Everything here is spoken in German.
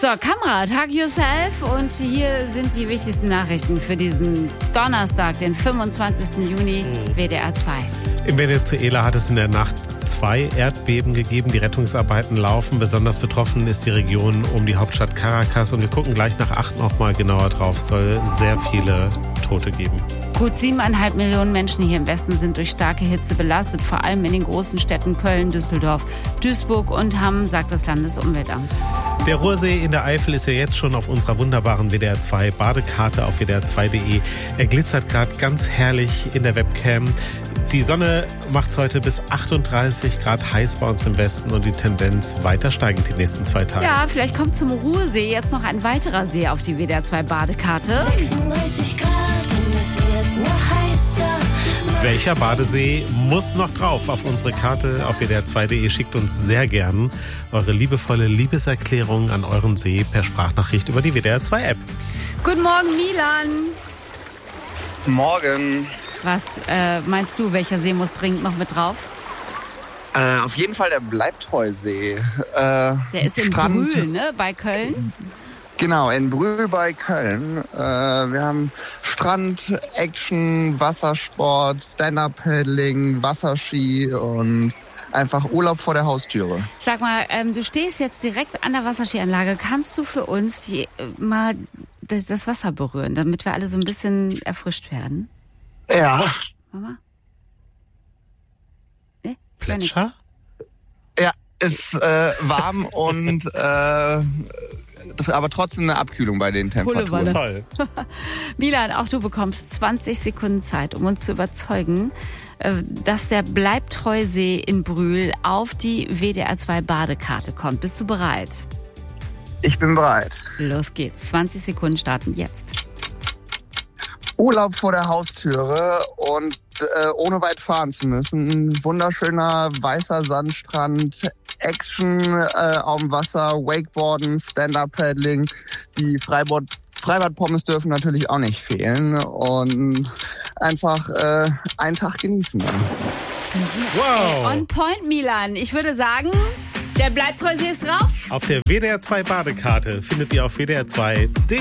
So, Kamera, Hug Yourself, und hier sind die wichtigsten Nachrichten für diesen Donnerstag, den 25. Juni, WDR 2. In Venezuela hat es in der Nacht 2 Erdbeben gegeben. Die Rettungsarbeiten laufen. Besonders betroffen ist die Region um die Hauptstadt Caracas. Und wir gucken gleich nach 8 noch mal genauer drauf. Es soll sehr viele Tote geben. Gut 7,5 Millionen Menschen hier im Westen sind durch starke Hitze belastet. Vor allem in den großen Städten Köln, Düsseldorf, Duisburg und Hamm, sagt das Landesumweltamt. Der Ruhrsee in der Eifel ist ja jetzt schon auf unserer wunderbaren WDR 2 Badekarte auf wdr2.de. Er glitzert gerade ganz herrlich in der Webcam. Die Sonne macht es heute bis 38 Grad heiß bei uns im Westen und die Tendenz weiter steigend die nächsten 2 Tage. Ja, vielleicht kommt zum Ruhrsee jetzt noch ein weiterer See auf die WDR 2 Badekarte. 36 Grad und es wird noch heißer. Welcher Badesee muss noch drauf auf unsere Karte auf wdr2.de? Schickt uns sehr gern eure liebevolle Liebeserklärung an euren See per Sprachnachricht über die WDR 2 App. Guten Morgen, Milan. Morgen. Was meinst du, welcher See muss dringend noch mit drauf? Auf jeden Fall der Bleibtreusee. Der ist in Strand. Brühl, ne? Bei Köln. Genau, in Brühl bei Köln. Wir haben Strand, Action, Wassersport, Stand-Up-Paddling, Wasserski und einfach Urlaub vor der Haustüre. Sag mal, du stehst jetzt direkt an der Wasserskianlage. Kannst du für uns mal das Wasser berühren, damit wir alle so ein bisschen erfrischt werden? Ja. Mama? Ne? Plätscher? Ja, ist warm und aber trotzdem eine Abkühlung bei den Temperaturen. Toll. Milan, auch du bekommst 20 Sekunden Zeit, um uns zu überzeugen, dass der Bleibtreusee in Brühl auf die WDR 2 Badekarte kommt. Bist du bereit? Ich bin bereit. Los geht's. 20 Sekunden starten jetzt. Urlaub vor der Haustüre und ohne weit fahren zu müssen. Wunderschöner weißer Sandstrand, Action auf dem Wasser, Wakeboarden, Stand-Up-Paddling. Die Freibad-Pommes dürfen natürlich auch nicht fehlen und einfach einen Tag genießen dann. Wow. On point, Milan. Ich würde sagen, der Bleibtreusee ist drauf. Auf der WDR 2 Badekarte findet ihr auf wdr2.de.